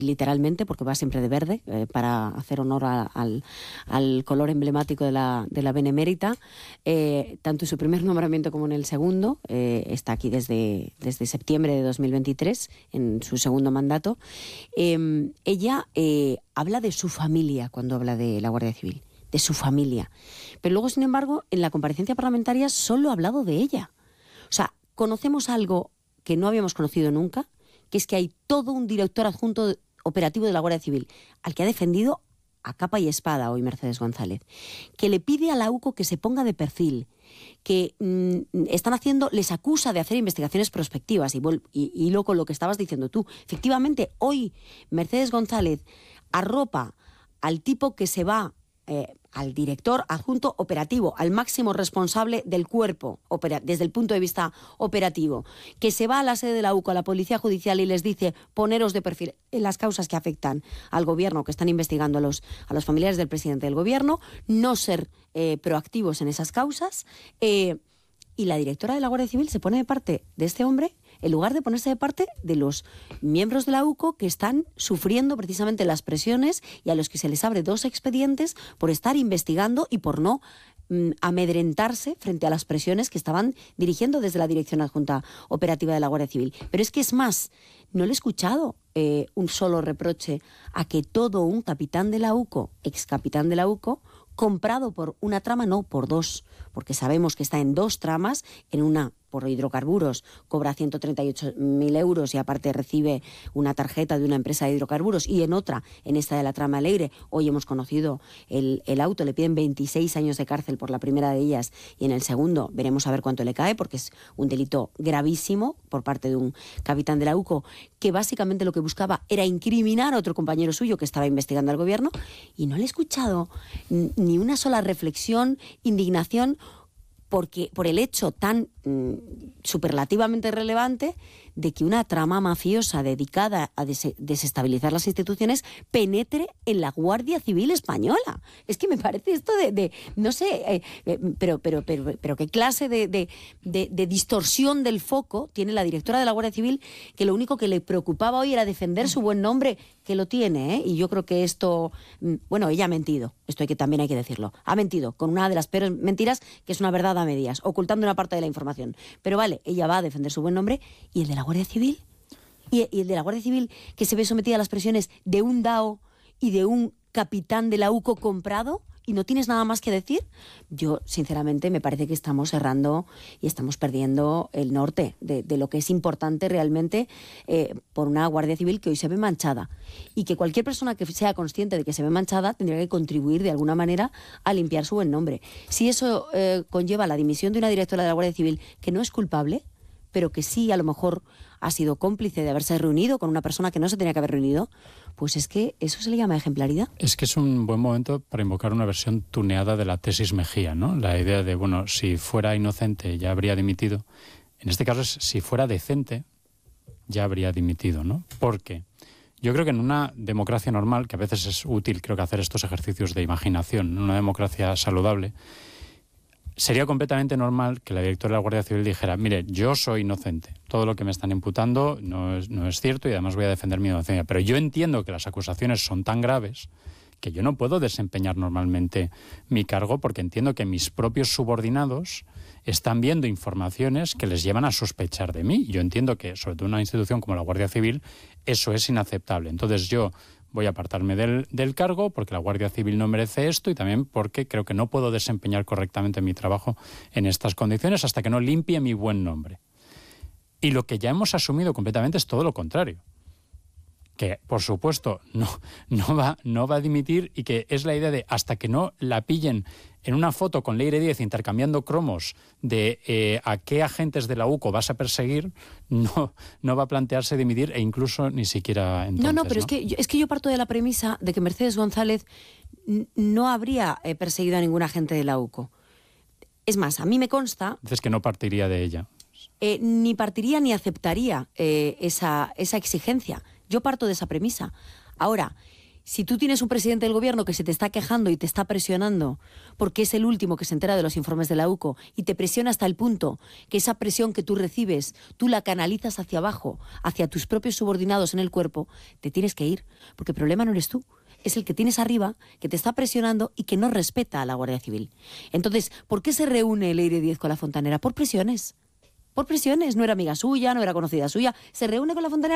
literalmente, porque va siempre de verde, para hacer honor al color emblemático de la Benemérita, tanto en su primer nombramiento como en el segundo. Está aquí desde septiembre de 2023, en su segundo mandato. Ella habla de su familia cuando habla de la Guardia Civil, de su familia. Pero luego, sin embargo, en la comparecencia parlamentaria solo ha hablado de ella. O sea, conocemos algo que no habíamos conocido nunca, que es que hay todo un director adjunto operativo de la Guardia Civil, al que ha defendido a capa y espada hoy Mercedes González, que le pide a la UCO que se ponga de perfil, que les acusa de hacer investigaciones prospectivas, y luego con lo que estabas diciendo tú. Efectivamente, hoy Mercedes González arropa al tipo que se va, al director adjunto operativo, al máximo responsable del cuerpo, desde el punto de vista operativo, que se va a la sede de la UCO, a la Policía Judicial, y les dice: poneros de perfil en las causas que afectan al gobierno, que están investigando a los familiares del presidente del gobierno, no ser proactivos en esas causas, y la directora de la Guardia Civil se pone de parte de este hombre, en lugar de ponerse de parte de los miembros de la UCO que están sufriendo precisamente las presiones y a los que se les abre 2 expedientes por estar investigando y por no amedrentarse frente a las presiones que estaban dirigiendo desde la Dirección Adjunta Operativa de la Guardia Civil. Pero es que es más, no le he escuchado un solo reproche a que todo un capitán de la UCO, ex capitán de la UCO, comprado por una trama, no por 2, porque sabemos que está en 2 tramas, en una por hidrocarburos cobra 138.000 euros y aparte recibe una tarjeta de una empresa de hidrocarburos, y en otra, en esta de la trama Alegre, hoy hemos conocido el auto, le piden 26 años de cárcel por la primera de ellas, y en el segundo veremos a ver cuánto le cae, porque es un delito gravísimo por parte de un capitán de la UCO, que básicamente lo que buscaba era incriminar a otro compañero suyo que estaba investigando al gobierno, y no le he escuchado ni una sola reflexión, indignación, por el hecho tan superlativamente relevante de que una trama mafiosa dedicada a desestabilizar las instituciones penetre en la Guardia Civil española. Es que me parece esto no sé, pero qué clase de distorsión del foco tiene la directora de la Guardia Civil, que lo único que le preocupaba hoy era defender su buen nombre, que lo tiene, y yo creo que esto, bueno, ella ha mentido, esto también hay que decirlo, ha mentido con una de las peores mentiras, que es una verdad a medias, ocultando una parte de la información. Pero vale, ella va a defender su buen nombre, y el de la Guardia Civil, y el de la Guardia Civil, que se ve sometida a las presiones de un DAO y de un capitán de la UCO comprado, y no tienes nada más que decir. Yo, sinceramente, me parece que estamos errando y estamos perdiendo el norte de lo que es importante realmente, por una Guardia Civil que hoy se ve manchada, y que cualquier persona que sea consciente de que se ve manchada tendría que contribuir de alguna manera a limpiar su buen nombre. Si eso conlleva la dimisión de una directora de la Guardia Civil que no es culpable, pero que sí a lo mejor ha sido cómplice de haberse reunido con una persona que no se tenía que haber reunido, pues es que eso se le llama ejemplaridad. Es que es un buen momento para invocar una versión tuneada de la tesis Mejía, ¿no? La idea de, bueno, si fuera inocente ya habría dimitido. En este caso es, si fuera decente ya habría dimitido, ¿no? Porque yo creo que en una democracia normal, que a veces es útil, creo que hacer estos ejercicios de imaginación, en una democracia saludable, sería completamente normal que la directora de la Guardia Civil dijera: mire, yo soy inocente, todo lo que me están imputando no es cierto, y además voy a defender mi inocencia, pero yo entiendo que las acusaciones son tan graves que yo no puedo desempeñar normalmente mi cargo, porque entiendo que mis propios subordinados están viendo informaciones que les llevan a sospechar de mí. Yo entiendo que, sobre todo en una institución como la Guardia Civil, eso es inaceptable. Entonces yo voy a apartarme del cargo porque la Guardia Civil no merece esto, y también porque creo que no puedo desempeñar correctamente mi trabajo en estas condiciones hasta que no limpie mi buen nombre. Y lo que ya hemos asumido completamente es todo lo contrario. Que, por supuesto, no va a dimitir, y que es la idea de, hasta que no la pillen en una foto con Leire 10 intercambiando cromos de a qué agentes de la UCO vas a perseguir, no va a plantearse dimitir, e incluso ni siquiera entonces. No, pero es que yo parto de la premisa de que Mercedes González no habría perseguido a ningún agente de la UCO. Es más, a mí me consta... Dices que no partiría de ella. Ni partiría ni aceptaría esa exigencia. Yo parto de esa premisa. Ahora, Si tú tienes un presidente del gobierno que se te está quejando y te está presionando porque es el último que se entera de los informes de la UCO y te presiona hasta el punto que esa presión que tú recibes, tú la canalizas hacia abajo, hacia tus propios subordinados en el cuerpo, te tienes que ir, porque el problema no eres tú. Es el que tienes arriba, que te está presionando y que no respeta a la Guardia Civil. Entonces, ¿por qué se reúne Leire Díez con la Fontanera? Por presiones. Por presiones. No era amiga suya, no era conocida suya. Se reúne con la Fontanera